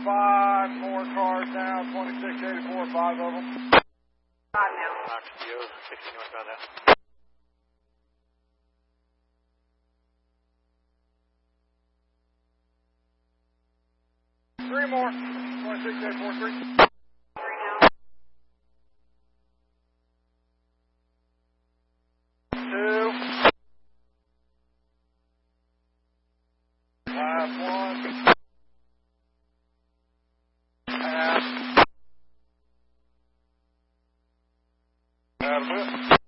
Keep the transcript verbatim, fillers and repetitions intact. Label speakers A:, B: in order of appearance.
A: five more cars down, twenty-six eighty-four, five of them.
B: Five now.
C: Fox Kilo, sixteen northbound now.
A: Three more, twenty-six eighty-four, three.
B: Three now.
A: Two. Last one. Half. That'll do it.